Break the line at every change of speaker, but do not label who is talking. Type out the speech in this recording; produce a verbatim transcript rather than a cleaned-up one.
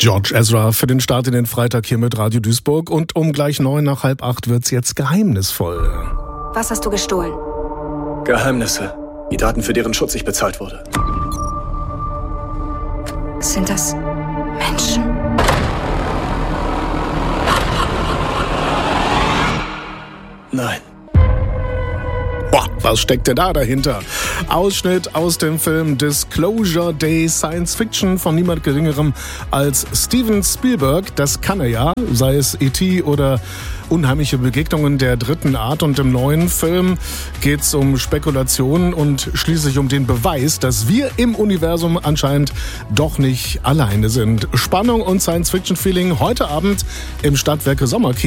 George Ezra für den Start in den Freitag hier mit Radio Duisburg. Und um gleich neun nach halb acht wird's jetzt geheimnisvoll.
Was hast du gestohlen?
Geheimnisse. Die Daten, für deren Schutz ich bezahlt wurde.
Sind das Menschen?
Nein.
Boah, was steckt denn da dahinter? Ausschnitt aus dem Film Disclosure Day, Science Fiction von niemand Geringerem als Steven Spielberg. Das kann er ja, sei es E T oder Unheimliche Begegnungen der dritten Art. Und im neuen Film geht es um Spekulationen und schließlich um den Beweis, dass wir im Universum anscheinend doch nicht alleine sind. Spannung und Science-Fiction-Feeling heute Abend im Stadtwerke Sommerkino.